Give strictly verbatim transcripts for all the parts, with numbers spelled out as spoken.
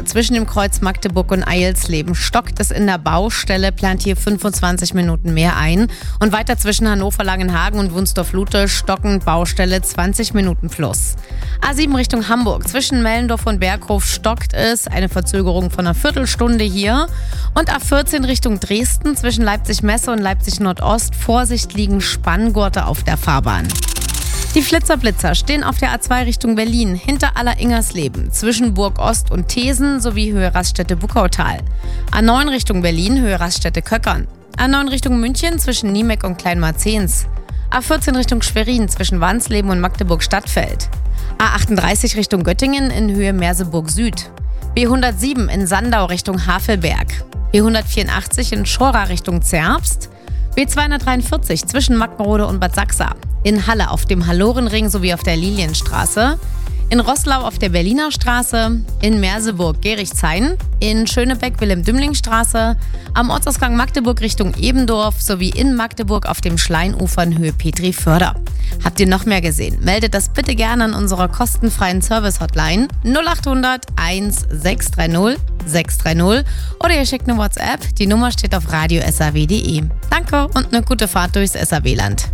Zwischen dem Kreuz Magdeburg und Eilsleben stockt es in der Baustelle, plant hier fünfundzwanzig Minuten mehr ein. Und weiter zwischen Hannover-Langenhagen und Wunsdorf-Lute stockend Baustelle zwanzig Minuten plus. A sieben Richtung Hamburg. Zwischen Mellendorf und Berghof stockt es. Eine Verzögerung von einer Viertelstunde hier. Und A vierzehn Richtung Dresden. Zwischen Leipzig-Messe und Leipzig-Nordost. Vorsicht, liegen Spanngurte auf der Fahrbahn. Die Flitzer-Blitzer stehen auf der A zwei Richtung Berlin, hinter Aller-Ingersleben, zwischen Burg Ost und Thesen sowie Höhe Raststätte-Buckautal. A neun Richtung Berlin, Höhe Raststätte-Köckern. A neun Richtung München, zwischen Niemeck und Kleinmarzens. A vierzehn Richtung Schwerin, zwischen Wansleben und Magdeburg-Stadtfeld. A achtunddreißig Richtung Göttingen in Höhe Merseburg Süd. B hundertsieben in Sandau Richtung Havelberg. B hundertvierundachtzig in Schora Richtung Zerbst. B zweihundertdreiundvierzig zwischen Magdeburg und Bad Sachsa. In Halle auf dem Hallorenring sowie auf der Lilienstraße. In Roßlau auf der Berliner Straße. In Merseburg Gerichshain. In Schönebeck Wilhelm-Dümling-Straße. Am Ortsausgang Magdeburg Richtung Ebendorf sowie in Magdeburg auf dem Schleinufern in Höhe Petri-Förder. Habt ihr noch mehr gesehen? Meldet das bitte gerne an unserer kostenfreien Service-Hotline null achthundert eins sechs drei null sechs drei null oder ihr schickt eine WhatsApp. Die Nummer steht auf radio punkt s a w punkt d e. Danke und eine gute Fahrt durchs S A W-Land.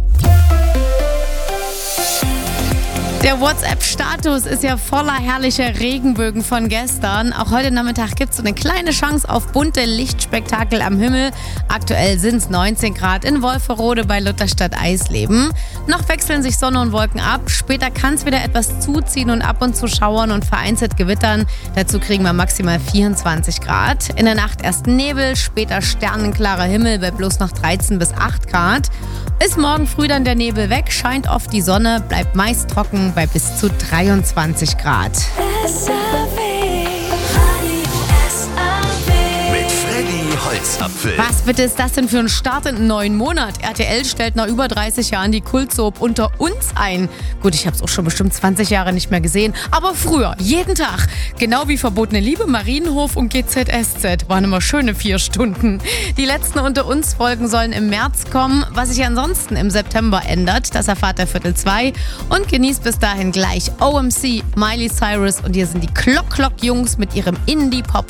Der WhatsApp-Status ist ja voller herrlicher Regenbögen von gestern. Auch heute Nachmittag gibt es so eine kleine Chance auf bunte Lichtspektakel am Himmel. Aktuell sind es neunzehn Grad in Wolferode bei Lutherstadt-Eisleben. Noch wechseln sich Sonne und Wolken ab. Später kann es wieder etwas zuziehen und ab und zu schauern und vereinzelt gewittern. Dazu kriegen wir maximal vierundzwanzig Grad. In der Nacht erst Nebel, später sternenklarer Himmel bei bloß noch dreizehn bis acht Grad. Ist morgen früh dann der Nebel weg, scheint oft die Sonne, bleibt meist trocken bei bis zu dreiundzwanzig Grad. Mit Freddy Holzapfel. Was bitte ist das denn für ein Start in einen neuen Monat? R T L stellt nach über dreißig Jahren die Kultsoap Unter uns ein. Gut, ich habe es auch schon bestimmt zwanzig Jahre nicht mehr gesehen, aber früher, jeden Tag. Genau wie Verbotene Liebe, Marienhof und G Z S Z. Waren immer schöne vier Stunden. Die letzten Unter uns Folgen sollen im März kommen. Was sich ansonsten im September ändert, das erfahrt ihr Viertel zwei. Und genießt bis dahin gleich O M C, Miley Cyrus und hier sind die Clock Clock Jungs mit ihrem Indie-Pop